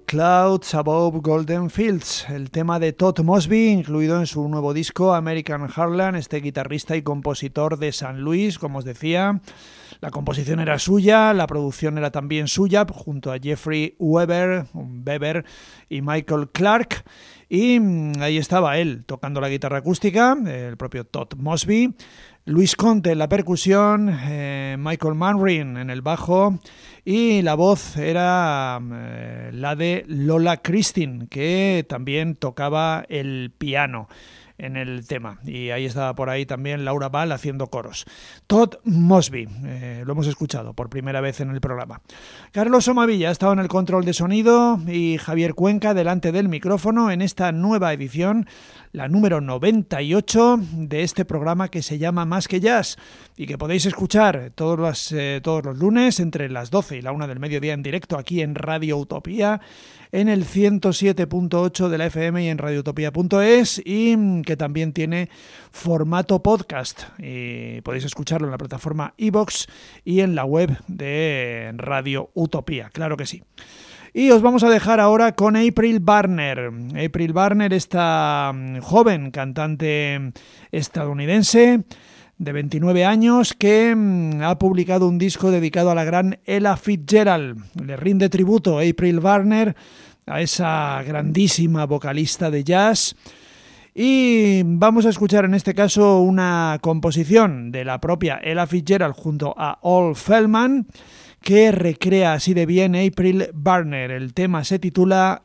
Clouds Above Golden Fields, el tema de Todd Mosby, incluido en su nuevo disco American Heartland, este guitarrista y compositor de San Luis, como os decía. La composición era suya, la producción era también suya, junto a Jeffrey Weber y Michael Clark. Y ahí estaba él, tocando la guitarra acústica, el propio Todd Mosby, Luis Conte en la percusión, Michael Manring en el bajo, y la voz era la de Lola Christine, que también tocaba el piano en el tema, y ahí estaba por ahí también Laura Ball haciendo coros. Todd Mosby, lo hemos escuchado por primera vez en el programa. Carlos Omavilla ha estado en el control de sonido y Javier Cuenca delante del micrófono en esta nueva edición, la número 98 de este programa que se llama Más que Jazz y que podéis escuchar todos los lunes entre las 12 y la 1 del mediodía en directo aquí en Radio Utopía, en el 107.8 de la FM y en radioutopía.es, y que también tiene formato podcast y podéis escucharlo en la plataforma iVoox y en la web de Radio Utopía, claro que sí. Y os vamos a dejar ahora con April Barner. April Barner, esta joven cantante estadounidense de 29 años que ha publicado un disco dedicado a la gran Ella Fitzgerald. Le rinde tributo April Barner a esa grandísima vocalista de jazz. Y vamos a escuchar en este caso una composición de la propia Ella Fitzgerald junto a Ol Feldman, que recrea así de bien April Barner. El tema se titula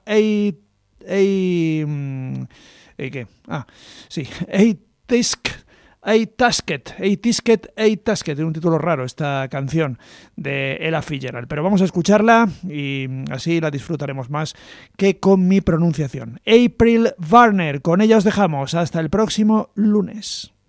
A Tasket, tiene un título raro esta canción de Ella Fitzgerald, pero vamos a escucharla y así la disfrutaremos más que con mi pronunciación. April Barner, con ella os dejamos hasta el próximo lunes.